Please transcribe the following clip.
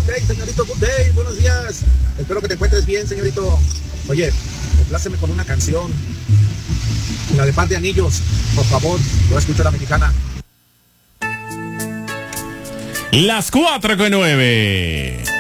señorito, good day, buenos días. Espero que te encuentres bien, señorito. Oye, compláceme con una canción. La de Par de Anillos, por favor. Yo escucho la mexicana. Las 4:09.